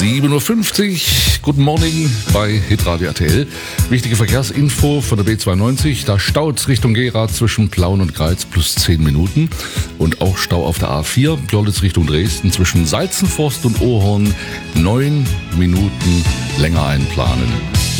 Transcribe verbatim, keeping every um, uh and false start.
sieben Uhr fünfzig, guten Morgen bei Hitradio R T L. Wichtige Verkehrsinfo von der B zweiundneunzig. Da staut's Richtung Gera zwischen Plauen und Greiz plus zehn Minuten. Und auch Stau auf der A vier, Görlitz Richtung Dresden zwischen Salzenforst und Ohorn neun Minuten länger einplanen.